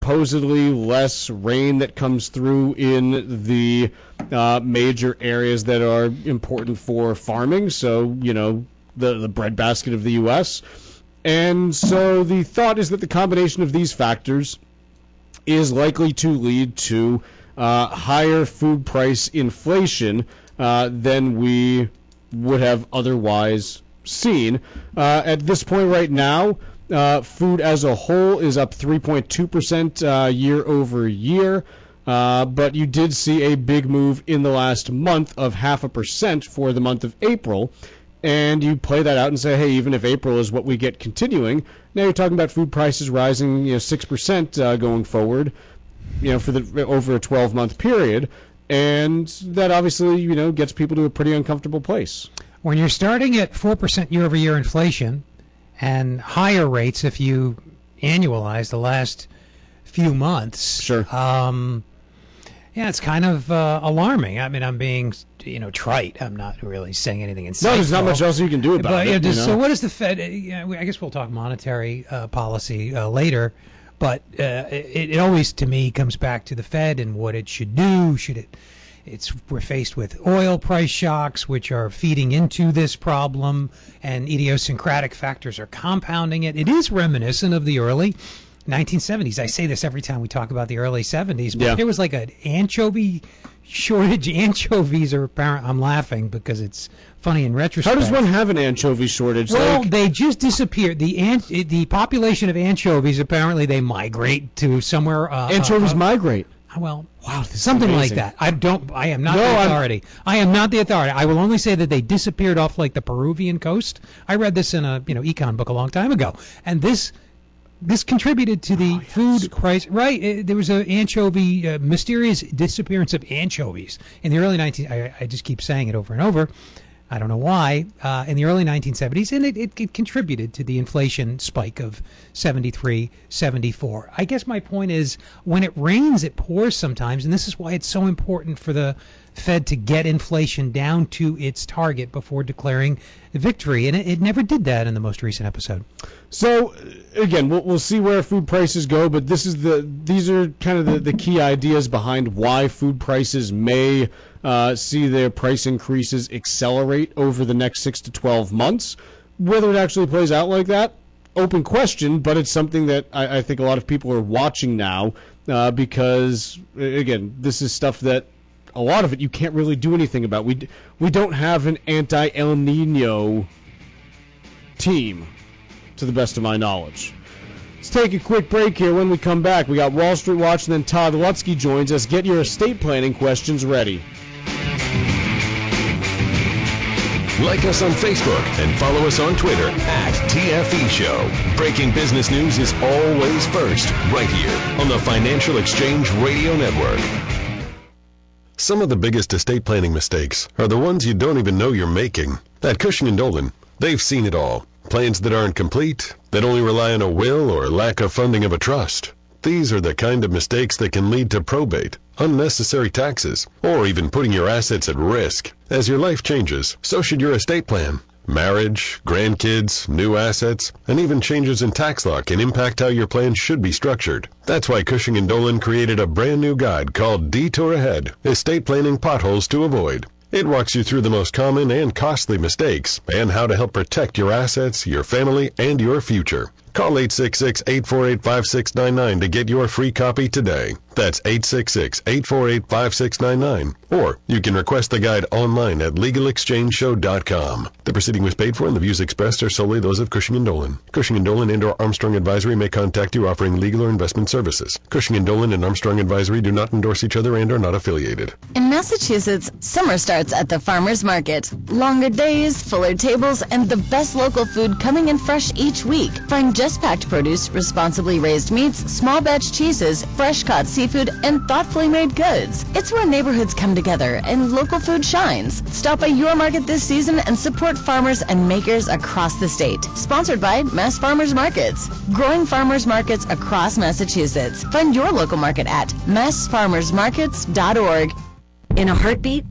supposedly less rain that comes through in the major areas that are important for farming. So, the breadbasket of the U.S. And so the thought is that the combination of these factors is likely to lead to higher food price inflation than we would have otherwise seen. At this point right now, food as a whole is up 3.2% year over year, but you did see a big move in the last month of 0.5% for the month of April. And you play that out and say, hey, even if April is what we get continuing, now you're talking about food prices rising 6% going forward, for over a 12-month period. And that obviously, gets people to a pretty uncomfortable place. When you're starting at 4% year-over-year inflation and higher rates if you annualize the last few months, sure. It's kind of alarming. I mean, I'm being, trite. I'm not really saying anything insightful. No, there's not much else you can do about it. So what is the Fed? I guess we'll talk monetary policy later. But it always, to me, comes back to the Fed and what it should do. We're faced with oil price shocks, which are feeding into this problem, and idiosyncratic factors are compounding it. It is reminiscent of the early 1970s. I say this every time we talk about the early 70s, but there was like an anchovy shortage. Anchovies are apparent. I'm laughing because it's funny in retrospect. How does one have an anchovy shortage? Well, they just disappeared. The population of anchovies, apparently they migrate to somewhere. Anchovies migrate. Well, wow, something amazing. Like that. I am not the authority. I am not the authority. I will only say that they disappeared off like the Peruvian coast. I read this in a econ book a long time ago, and this contributed to the food price. Right, there was an anchovy, mysterious disappearance of anchovies in the early 19. I just keep saying it over and over. I don't know why, in the early 1970s, and it contributed to the inflation spike of 73, 74. I guess my point is, when it rains, it pours sometimes, and this is why it's so important for the Fed to get inflation down to its target before declaring victory, and it never did that in the most recent episode. So, again, we'll see where food prices go, but these are kind of the key ideas behind why food prices may see their price increases accelerate over the next 6 to 12 months. Whether it actually plays out like that, open question, but it's something that I think a lot of people are watching now because, again, this is stuff that a lot of it you can't really do anything about. We don't have an anti-El Nino team, to the best of my knowledge. Let's take a quick break here. When we come back, we got Wall Street Watch, and then Todd Lutzke joins us. Get your estate planning questions ready. Like us on Facebook and follow us on Twitter @TFE Show. Breaking business news is always first, right here on the Financial Exchange Radio Network. Some of the biggest estate planning mistakes are the ones you don't even know you're making. At Cushing & Dolan, they've seen it all. Plans that aren't complete, that only rely on a will or lack of funding of a trust. These are the kind of mistakes that can lead to probate, unnecessary taxes, or even putting your assets at risk. As your life changes, so should your estate plan. Marriage, grandkids, new assets, and even changes in tax law can impact how your plan should be structured. That's why Cushing & Dolan created a brand new guide called Detour Ahead, Estate Planning Potholes to Avoid. It walks you through the most common and costly mistakes and how to help protect your assets, your family, and your future. Call 866-848-5699 to get your free copy today. That's 866-848-5699. Or you can request the guide online at LegalExchangeShow.com. The proceeding was paid for and the views expressed are solely those of Cushing & Dolan. Cushing & Dolan and/or Armstrong Advisory may contact you offering legal or investment services. Cushing & Dolan and Armstrong Advisory do not endorse each other and are not affiliated. In Massachusetts, summer starts at the farmers market. Longer days, fuller tables, and the best local food coming in fresh each week. Find just-packed produce, responsibly raised meats, small batch cheeses, fresh-caught seafood, and thoughtfully made goods. It's where neighborhoods come together and local food shines. Stop by your market this season and support farmers and makers across the state. Sponsored by Mass Farmers Markets. Growing farmers markets across Massachusetts. Find your local market at massfarmersmarkets.org. In a heartbeat,